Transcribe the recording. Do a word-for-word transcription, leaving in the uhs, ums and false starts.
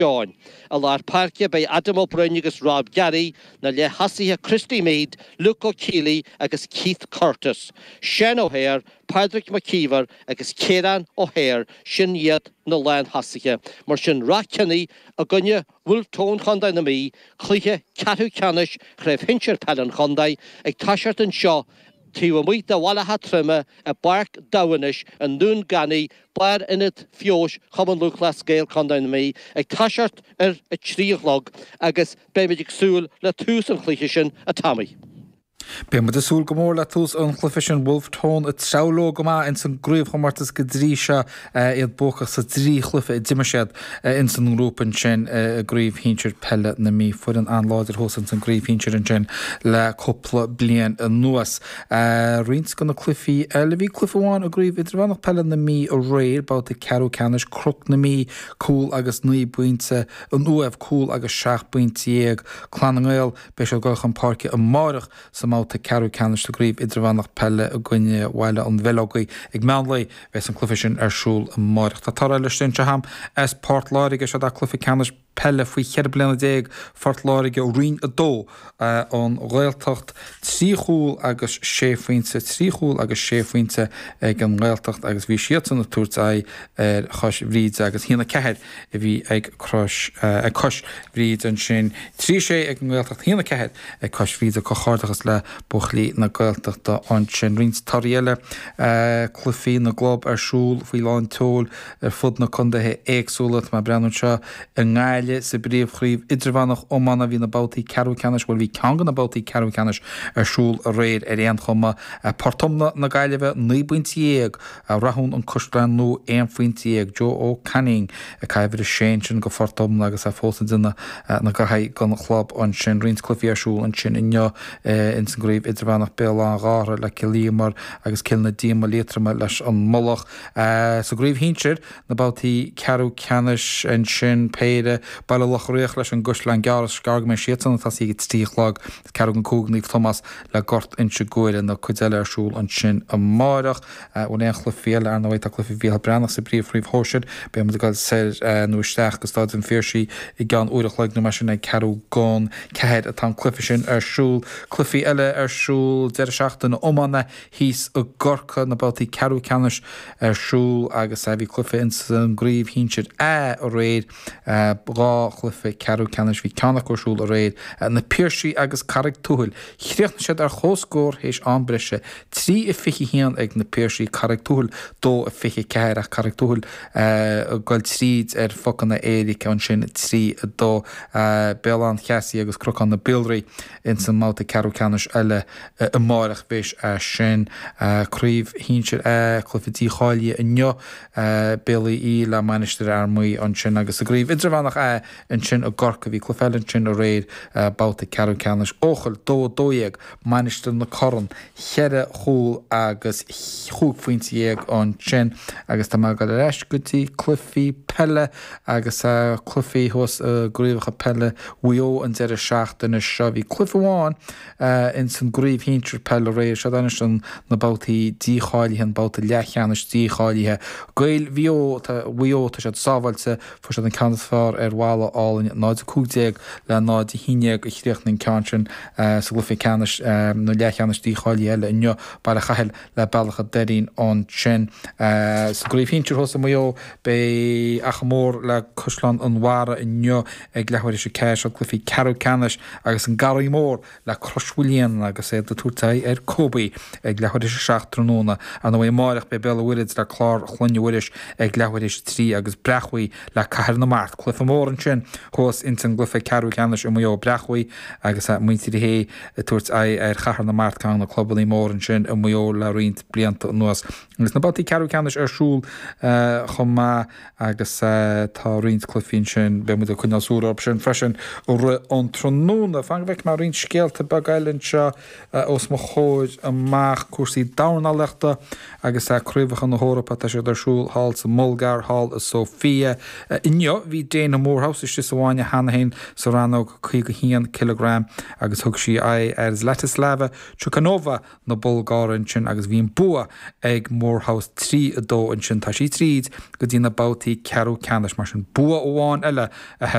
John. A lár parcia bei Adam O'Brien agus Rob Gary na le hasithe Christy Meade, Luke O'Keely agus Keith Curtis. Shen O'Hare, Patrick McKeever agus Kieran O'Hare sin iad na lein hasithe. Mar sin Rathkenny a gunne Wolf Tone Chondai na mi, chluiche Cathu Canish, Chref Hincher Pellan Chondai, ag Tashart and Shaw, Tiwa Muita Walla Hatrima, a Bark Dowanish, and Noon Gani, Blair Init Fiosh, Common Lucas Gale Chondai na mi, ag Tashart er a Trioglog, agus Bemidic Soul, La Tus and Chlichishin, a Tommy. Bé mu súl go mór le tús an chlufisin Wolf Tone a saoló go má in san grúomh chomartas go drí se iad bócha sa drí chlufa i diimiisiad in san grúpan sin a grúomh hínseir pelle na mí fuair an anláidir hósan san grúomh hínseir an sin le coppla blian an nuas. Rins go na clufií le bhí clufaháin a grúomh idir bhanach pelle na mí a réir báta cearú canis croc na mí cúl agus nuí buinte an uamh cúl agus seach buinte éag clan an gáil be se gáil an parci a márach sa máta cearú canis a gríomh idir bhanach pelle a gcuine bhile an bhilógaí ag meanlaí bheits an clufisin ar siúl a márach. Tá tar eile stinte ham as Port Láirige se dá clufi canis pelle faoi cheir bliana déag Fort Láirige ó rion a dó an Ghaeltacht trí chúl agus sé faointe trí chúl agus sé faointe ag an Ghaeltacht agus bhí siad san na túirt ar chos bhríd agus hína cehead a bhí ag cros ag cos bhríd an sin trí sé ag an Ghaeltacht hína cehead ag cos bhríd a cochardachas le buchlí na Ghaeltachta an sin rins taríile clufií na glob ar siúl faoi láin tóil ar fud na condathe éagsúlat má breanúin seo an gáile sa bríomh chríomh idir bhanach ómána bhí na bátaí cearú canis bhfuil bhí ceangan na bátaí cearú canis ar siúl a réir ar éon chuma portomna na gaiileh ní buintí éag a rathún an cosran nó éon faointí éag Joe Ó Canning a caiimhir a sin sin go fortomna agus a fósan duna na gahaid gan chlub an sin rins clufií ar siúl an sin inneo in san gríomh idir bhanach béla an gára le cilímar agus cilna díama létrama leis an molach sa gríomh hínseir na bátaí cearú canis an sin péide baile lech réoch leis an guslein gearas scarg me sian tá í tíchlag cearú an cúgníh Thomas le gort in se goire na chuideile arsúl an sin a márach ón éon chlufiíile ar nóid a clufi bhíal brenach sa bríomh riomh hóisiid be mu gáil sé nuaisteach go stáid an féirsí i gan uireachleig na mar sin ag cearú gán cehead a tá clufi sin arsúl clufií eile arsúl de seachtain na ómána híos a gorcha na bátaí cearú canis arsúl agus a bhí clufi in san gríomh hínseir a ó réad rá chlufa cearú canis bhí ceannach órsúil a réad na pírsí agus carrig túil. Chríochna siad ar chóscór hééis anbrise trí i fichi hían ag na pírsí carrig túil dó a fichi ceir a carrig túil gáil tríd ar focanna éiric an sin trí a dó beán cheasí agus crochan na bilraí in san máta cearú canis eile a márach bhís sin críomh hínseir a chlufatí cháile inneo béla í le manisteir armí an sin agus a gríomh idir bhanach a an sin a gorca bhí clufellan sin a réad báta cearú canis óchail dó dóéag manisteir na coran cheire chúl agus chúg faointí éag an sin agus tá má gal reis gotí clufií pelle agus clufií thos gríomhacha pelle uo an deire seachtain is seo bhí clufháin in san gríomh hínseir pelle réir se daine sin na bátaí díáilithe an báta lecheannis díáilithe gail bhío bhío tá sé sábhailte fu se an canasfár ar bhála álainn náid a cúdéag le náid híineag i chríochnaí ceantin sa glufií canis na lecheannis díáilí eile inneo bar a chail le bailcha deín an sin sa gríomh hínseir thosa mó be acha mór le coslan an mhara inneo ag lehair sé ceis a glufií cearú canis agus an garí mór le crosbhuilíon agus é do tútaí ar cóbaí ag lehair sé seach tróna an bhfuil máireach be bela bhuiid le chlár chluinehhuiiris ag lehair sé trí agus brechhuí le caiir na mát clufa mór an sin chós in san glufa cearú canis i mó brechhuí agus muintí hé tuairt ar chahar na mát can na clubbaí mór an sin i mó le riont blianta nuas. Agus na batí cearú canis arsúl chum má agus tá riont clufín sin be mu a chuineasúra op sin freisin ó an tróna fang bheith mar riont scéalta bagailann seo os mo chóid an mách cuasaí dána agus a cruúbhachan na hórappa tá sé arsúl hall sa Mulgar Hall a Sofia inneo bhí déana mór Moorhouse is just bháine hanahéin sa ranó chu go híon kilogram agus thug si é ar Letislava Chukanova na Bulgárin sin agus bhíon bua ag Moorhouse trí a dó an sin tá sí tríd go dtí na bátaí cearú ceannis mar sin bua óháin eile a